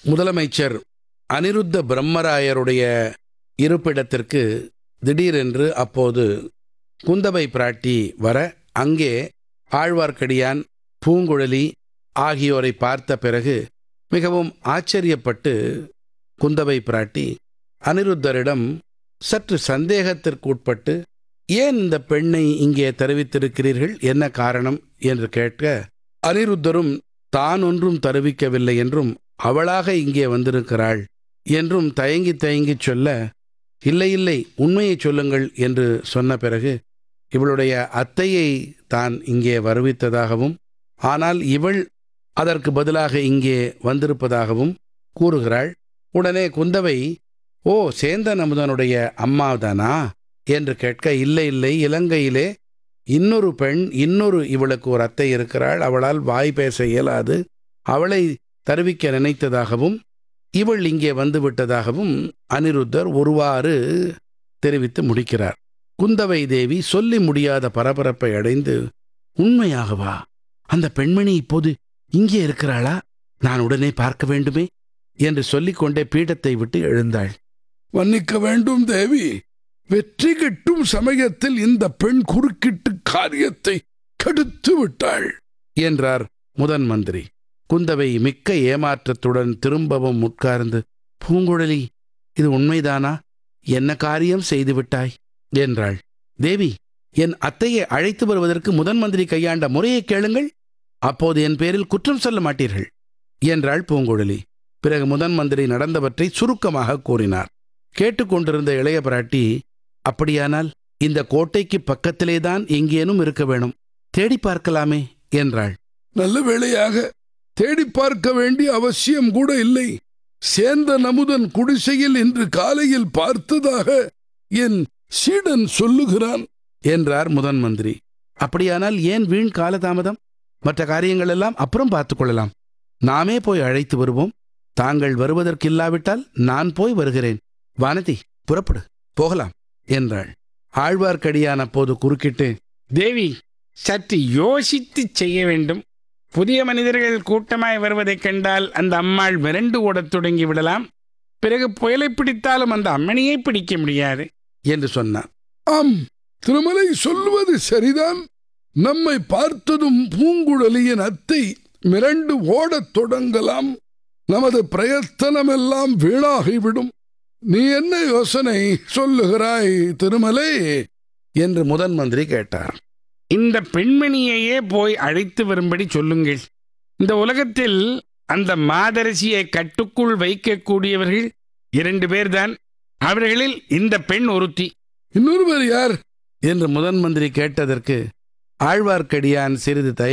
முதலமைச்சர் அனிருத்த பிரம்மராயருடைய இருப்பிடத்திற்கு திடீரென்று அப்போது குந்தவை பிராட்டி வர, அங்கே ஆழ்வார்க்கடியான், பூங்குழலி ஆகியோரை பார்த்த பிறகு மிகவும் ஆச்சரியப்பட்டு குந்தவை பிராட்டி அனிருத்தரிடம் சற்று சந்தேகத்திற்குட்பட்டு, ஏன் இந்த பெண்ணை இங்கே தெரிவித்திருக்கிறீர்கள், என்ன காரணம் என்று கேட்க, அனிருத்தரும் தான் ஒன்றும் தெரிவிக்கவில்லை என்றும் அவளாக இங்கே வந்திருக்கிறாள் என்றும் தயங்கி தயங்கிச் சொல்ல, இல்லை இல்லை, உண்மையை சொல்லுங்கள் என்று சொன்ன பிறகு இவளுடைய அத்தையை தான் இங்கே வருவித்ததாகவும், ஆனால் இவள் அதற்கு பதிலாக இங்கே வந்திருப்பதாகவும் கூறுகிறாள். உடனே குந்தவை, ஓ, சேந்தன் அமுதனுடைய அம்மாதானா என்று கேட்க, இல்லை இல்லை, இலங்கையிலே இன்னொரு பெண், இவளுக்கு ஒரு அத்தை இருக்கிறாள், அவளால் வாய் பேச இயலாது, அவளை தருவிக்க நினைத்ததாகவும் இவள் இங்கே வந்துவிட்டதாகவும் அனிருத்தர் ஒருவாறு தெரிவித்து முடிக்கிறார். குந்தவை தேவி சொல்லி முடியாத பரபரப்பை அடைந்து, உண்மையாகவா? அந்த பெண்மணி இப்போது இங்கே இருக்கிறாளா? நான் உடனே பார்க்க வேண்டுமே என்று சொல்லிக்கொண்டே பீடத்தை விட்டு எழுந்தாள். மன்னிக்க வேண்டும் தேவி, வெற்றி கிட்டும் சமயத்தில் இந்த பெண் குறுக்கிட்டு காரியத்தை கெடுத்து விட்டாள் என்றார் முதன் மந்திரி. குந்தவை மிக்க ஏமாற்றத்துடன் திரும்பவும் உட்கார்ந்து, பூங்குழலி, இது உண்மைதானா? என்ன காரியம் செய்துவிட்டாய் என்றாள். தேவி, என் அத்தையை அழைத்து வருவதற்கு முதன் மந்திரி கையாண்ட முறையை கேளுங்கள், அப்போது என் பேரில் குற்றம் சொல்ல மாட்டீர்கள் என்றாள் பூங்குழலி. பிறகு முதன் மந்திரி நடந்தவற்றை சுருக்கமாக கூறினார். கேட்டுக்கொண்டிருந்த இளைய பிராட்டி, அப்படியானால் இந்த கோட்டைக்கு பக்கத்திலேதான் எங்கேனும் இருக்க வேணும், தேடி பார்க்கலாமே என்றாள். நல்ல வேளையாக தேடி பார்க்க வேண்டிய அவசியம் கூட இல்லை. சேந்தன் அமுதன் குடிசையில் இன்று காலையில் பார்த்ததாக என் சீடன் சொல்லுகிறான் என்றார் முதன் மந்திரி. அப்படியானால் ஏன் வீண் காலதாமதம்? மற்ற காரியங்கள் எல்லாம் அப்புறம் பார்த்துக் கொள்ளலாம். நாமே போய் அழைத்து வருவோம். தாங்கள் வருவதற்கில்லாவிட்டால் நான் போய் வருகிறேன். வானதி, புறப்படு, போகலாம் என்றாள். ஆழ்வார்க்கடியான் அப்போது குறுக்கிட்டு, தேவி, சற்று யோசித்து செய்ய வேண்டும். புதிய மனிதர்கள் கூட்டமாய் வருவதைக் கண்டால் அந்த அம்மாள் மிரண்டு ஓடத் தொடங்கி விடலாம். பிறகு புயலை பிடித்தாலும் அந்த அம்மணியை பிடிக்க முடியாது என்று சொன்னார். ஆம், திருமலை சொல்லுவது சரிதான். நம்மை பார்த்ததும் பூங்குழலியின் அத்தை மிரண்டு ஓடத் தொடங்கலாம். நமது பிரயத்தனமெல்லாம் வீணாகிவிடும். நீ என்ன யோசனை சொல்லுகிறாய் திருமலை என்று முதன் மந்திரி கேட்டார். இந்த பெண்மணியையே போய் அழைத்து வரும்படி சொல்லுங்கள். இந்த உலகத்தில் அந்த மாதரசியை கட்டுக்குள் வைக்கக்கூடியவர்கள் 2 பேர்தான். அவர்களில் இந்த பெண் ஒருத்தி. இன்னொருவர் யார் என்று முதன் மந்திரி கேட்டதற்கு ஆழ்வார்க்கடியான் சிறிது